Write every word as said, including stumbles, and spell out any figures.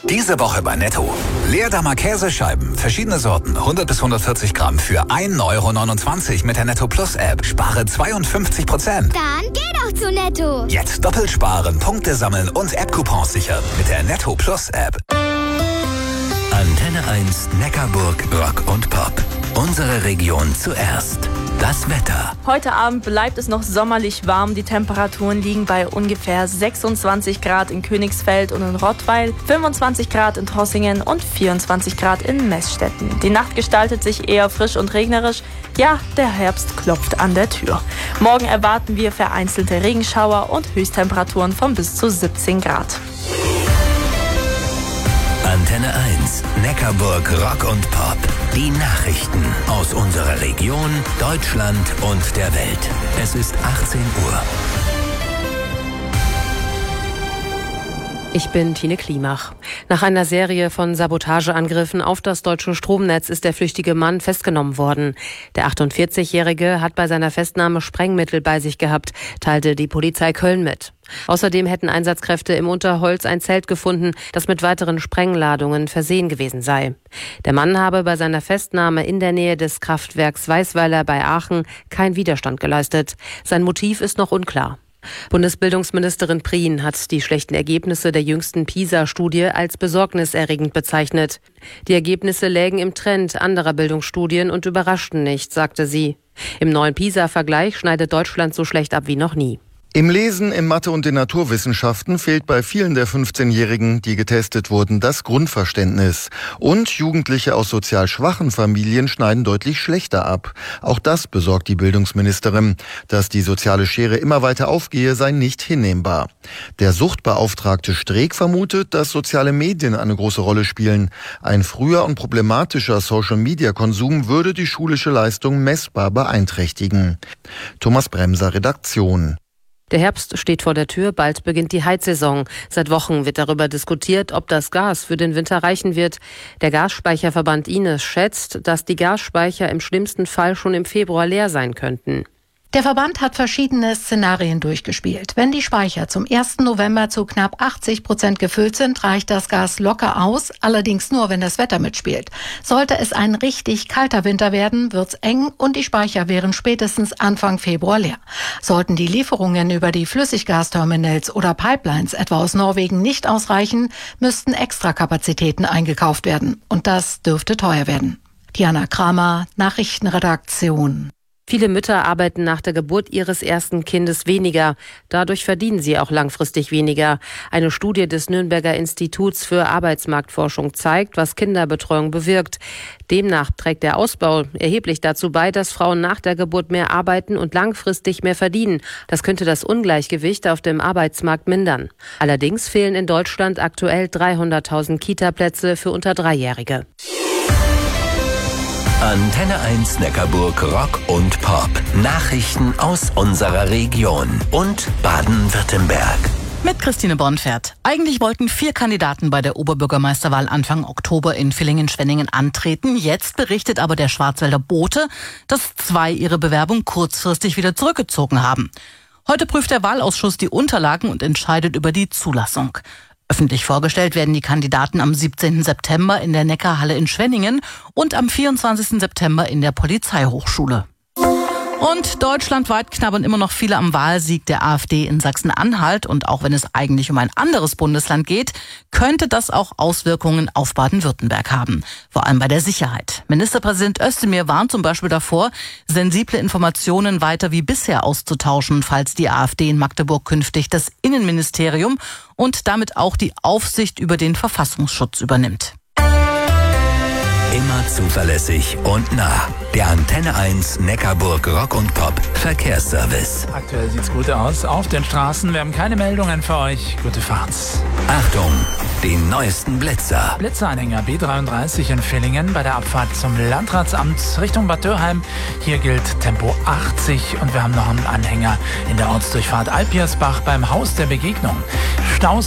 Diese Woche bei Netto. Leerdammer Käsescheiben, verschiedene Sorten, hundert bis hundertvierzig Gramm für ein Euro neunundzwanzig mit der Netto Plus App. Spare zweiundfünfzig Prozent. Dann geh doch zu Netto. Jetzt doppelt sparen, Punkte sammeln und App-Coupons sichern mit der Netto Plus App. Antenne eins Neckarburg Rock und Pop. Unsere Region zuerst. Das Wetter. Heute Abend bleibt es noch sommerlich warm. Die Temperaturen liegen bei ungefähr sechsundzwanzig Grad in Königsfeld und in Rottweil, fünfundzwanzig Grad in Trossingen und vierundzwanzig Grad in Meßstetten. Die Nacht gestaltet sich eher frisch und regnerisch. Ja, der Herbst klopft an der Tür. Morgen erwarten wir vereinzelte Regenschauer und Höchsttemperaturen von bis zu siebzehn Grad. Antenne eins Neckarburg Rock und Pop. Die Nachrichten aus unserer Region, Deutschland und der Welt. Es ist achtzehn Uhr. Ich bin Tine Klimach. Nach einer Serie von Sabotageangriffen auf das deutsche Stromnetz ist der flüchtige Mann festgenommen worden. Der achtundvierzigjährige hat bei seiner Festnahme Sprengmittel bei sich gehabt, teilte die Polizei Köln mit. Außerdem hätten Einsatzkräfte im Unterholz ein Zelt gefunden, das mit weiteren Sprengladungen versehen gewesen sei. Der Mann habe bei seiner Festnahme in der Nähe des Kraftwerks Weißweiler bei Aachen keinen Widerstand geleistet. Sein Motiv ist noch unklar. Bundesbildungsministerin Prien hat die schlechten Ergebnisse der jüngsten PISA-Studie als besorgniserregend bezeichnet. Die Ergebnisse lägen im Trend anderer Bildungsstudien und überraschten nicht, sagte sie. Im neuen PISA-Vergleich schneidet Deutschland so schlecht ab wie noch nie. Im Lesen, in Mathe und den Naturwissenschaften fehlt bei vielen der fünfzehnjährigen, die getestet wurden, das Grundverständnis. Und Jugendliche aus sozial schwachen Familien schneiden deutlich schlechter ab. Auch das besorgt die Bildungsministerin. Dass die soziale Schere immer weiter aufgehe, sei nicht hinnehmbar. Der Suchtbeauftragte Streeck vermutet, dass soziale Medien eine große Rolle spielen. Ein früher und problematischer Social-Media-Konsum würde die schulische Leistung messbar beeinträchtigen. Thomas Bremser, Redaktion. Der Herbst steht vor der Tür, bald beginnt die Heizsaison. Seit Wochen wird darüber diskutiert, ob das Gas für den Winter reichen wird. Der Gasspeicherverband Ines schätzt, dass die Gasspeicher im schlimmsten Fall schon im Februar leer sein könnten. Der Verband hat verschiedene Szenarien durchgespielt. Wenn die Speicher zum ersten November zu knapp achtzig Prozent gefüllt sind, reicht das Gas locker aus, allerdings nur, wenn das Wetter mitspielt. Sollte es ein richtig kalter Winter werden, wird's eng und die Speicher wären spätestens Anfang Februar leer. Sollten die Lieferungen über die Flüssiggasterminals oder Pipelines etwa aus Norwegen nicht ausreichen, müssten Extrakapazitäten eingekauft werden. Und das dürfte teuer werden. Diana Kramer, Nachrichtenredaktion. Viele Mütter arbeiten nach der Geburt ihres ersten Kindes weniger. Dadurch verdienen sie auch langfristig weniger. Eine Studie des Nürnberger Instituts für Arbeitsmarktforschung zeigt, was Kinderbetreuung bewirkt. Demnach trägt der Ausbau erheblich dazu bei, dass Frauen nach der Geburt mehr arbeiten und langfristig mehr verdienen. Das könnte das Ungleichgewicht auf dem Arbeitsmarkt mindern. Allerdings fehlen in Deutschland aktuell dreihunderttausend Kita-Plätze für unter Dreijährige. Antenne eins Neckarburg Rock und Pop. Nachrichten aus unserer Region und Baden-Württemberg. Mit Christine Bonfert. Eigentlich wollten vier Kandidaten bei der Oberbürgermeisterwahl Anfang Oktober in Villingen-Schwenningen antreten. Jetzt berichtet aber der Schwarzwälder Bote, dass zwei ihre Bewerbung kurzfristig wieder zurückgezogen haben. Heute prüft der Wahlausschuss die Unterlagen und entscheidet über die Zulassung. Öffentlich vorgestellt werden die Kandidaten am siebzehnten September in der Neckarhalle in Schwenningen und am vierundzwanzigsten September in der Polizeihochschule. Und deutschlandweit knabbern immer noch viele am Wahlsieg der AfD in Sachsen-Anhalt. Und auch wenn es eigentlich um ein anderes Bundesland geht, könnte das auch Auswirkungen auf Baden-Württemberg haben. Vor allem bei der Sicherheit. Ministerpräsident Özdemir warnt zum Beispiel davor, sensible Informationen weiter wie bisher auszutauschen, falls die AfD in Magdeburg künftig das Innenministerium und damit auch die Aufsicht über den Verfassungsschutz übernimmt. Immer zuverlässig und nah. Der Antenne eins Neckarburg Rock und Pop Verkehrsservice. Aktuell sieht's gut aus auf den Straßen. Wir haben keine Meldungen für euch. Gute Fahrt. Achtung, den neuesten Blitzer. Blitzeranhänger B dreiunddreißig in Villingen bei der Abfahrt zum Landratsamt Richtung Bad Dürheim. Hier gilt Tempo achtzig und wir haben noch einen Anhänger in der Ortsdurchfahrt Alpiersbach beim Haus der Begegnung. Staus